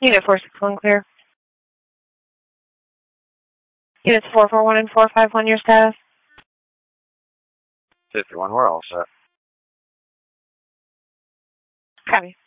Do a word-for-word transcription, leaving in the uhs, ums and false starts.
Unit four six one clear. Units four four one and four five one, your status? fifty-one, we're all set. Copy.